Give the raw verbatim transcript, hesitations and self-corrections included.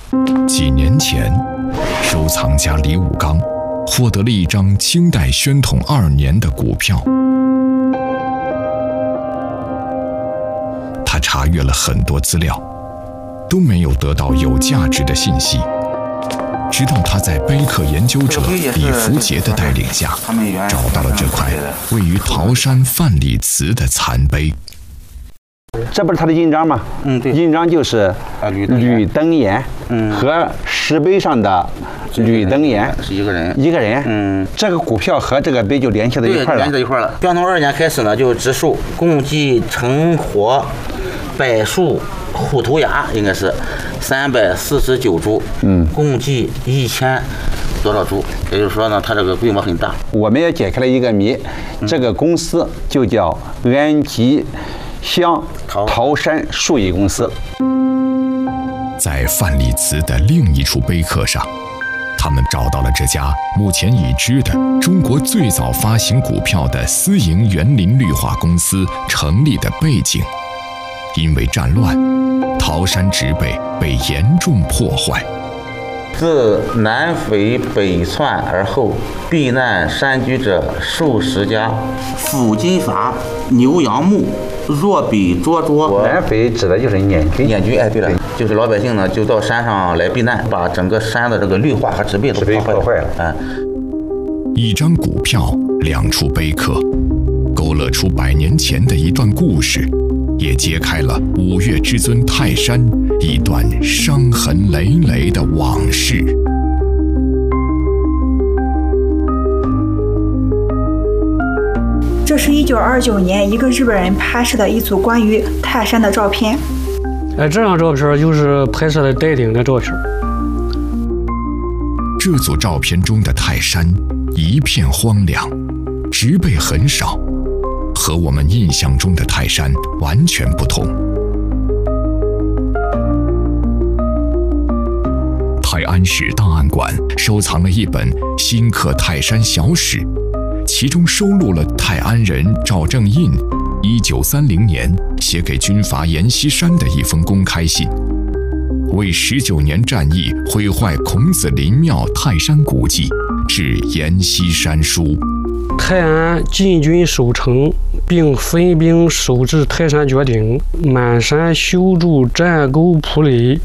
几年前，收藏家李武刚获得了一张清代宣统二年的股票。他查阅了很多资料，都没有得到有价值的信息。直到他在碑刻研究者李福杰的带领下，找到了这块位于桃山范蠡祠的残碑。 这不是他的印章吗？嗯，对，印章就是吕登言，嗯，和石碑上的吕登言是一个人， 一个人， 嗯， 这个股票和这个碑就联系到一块了， 联系到一块了。宣统二年开始呢，就植树，共计成活柏树虎头芽，应该是三百四十九株，嗯，共计一千多少株，也就是说呢，它这个规模很大。 我们也解开了一个谜，嗯、这个公司就叫安吉乡桃山树艺公司。 在范蠡祠的另一处碑刻上，他们找到了这家目前已知的中国最早发行股票的私营园林绿化公司成立的背景。因为战乱，桃山植被被严重破坏。 自南匪北窜而后，避难山居者数十家。抚金筏、牛羊木、若比涿涿。 南匪指的就是捻军。 捻军，哎，对了，就是老百姓呢，就到山上来避难，把整个山的这个绿化和植被都破坏了。 哎， 一张股票，两处碑刻，勾勒出百年前的一段故事。也揭开了五岳之尊泰山一段伤痕累累的往事。 这是一九二九年一个日本人拍摄的一组关于泰山的照片。 哎，这张照片就是拍摄的戴顶的照片。 这组照片中的泰山一片荒凉，植被很少。和我们印象中的泰山完全不同。泰安市档案馆收藏了一本《新刻泰山小史》，其中收录了泰安人赵正印一九三零年写给军阀阎锡山的一封公开信，为十九年战役毁坏孔子林庙泰山古迹致阎锡山书。 泰安进军守城，并分兵守至泰山绝顶，满山修筑战沟铺垒，